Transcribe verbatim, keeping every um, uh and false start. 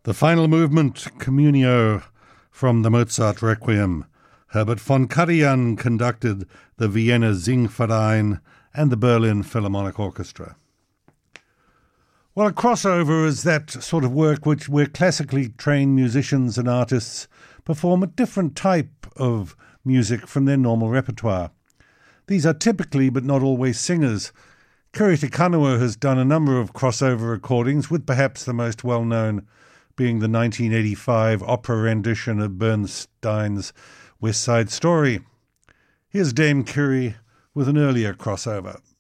The final movement, Communio, from the Mozart Requiem. Herbert von Karajan conducted the Vienna Singverein and the Berlin Philharmonic Orchestra. Well, a crossover is that sort of work which where classically trained musicians and artists perform a different type of music from their normal repertoire. These are typically, but not always, singers. Kurita Kanoa has done a number of crossover recordings, with perhaps the most well-known being the nineteen eighty-five opera rendition of Bernstein's West Side Story. Here's Dame Curie with an earlier crossover.